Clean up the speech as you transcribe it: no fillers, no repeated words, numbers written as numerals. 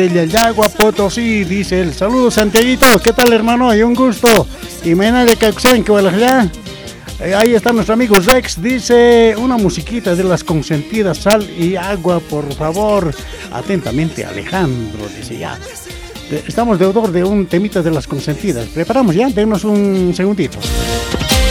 de Yagua, Potosí, dice el saludos Santiaguito, ¿qué tal hermano? Y un gusto. Y mañana de Cauxán, que ya. Ahí están nuestros amigos Rex, dice una musiquita de las consentidas, Sal y Agua, por favor. Atentamente Alejandro, dice ya. Estamos deudor de un temita de las consentidas. Preparamos ya, denos un segundito.